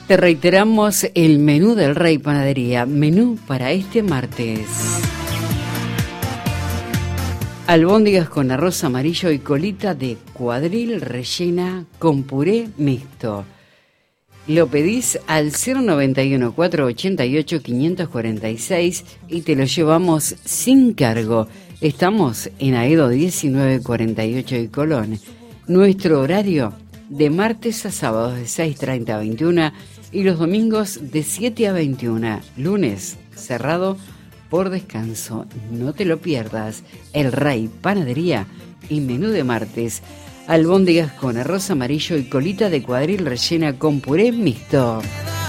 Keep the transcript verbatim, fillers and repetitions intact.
Te reiteramos el menú del Rey Panadería, menú para este martes. Albóndigas con arroz amarillo y colita de cuadril rellena con puré mixto. Lo pedís al cero noventa y uno, cuatrocientos ochenta y ocho, quinientos cuarenta y seis y te lo llevamos sin cargo. Estamos en Aedo diecinueve cuarenta y ocho y Colón. Nuestro horario de martes a sábados de seis treinta a veintiuna y los domingos de siete a veintiuna. Lunes cerrado por descanso. No te lo pierdas. El Rey Panadería y menú de martes. Albóndigas con arroz amarillo y colita de cuadril rellena con puré mixto.